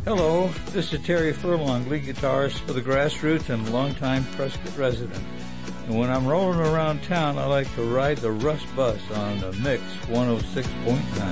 Hello, this is Terry Furlong, lead guitarist for the Grassroots and longtime Prescott resident. And when I'm rolling around town, I like to ride the Rust Bus on the Mix 106.9.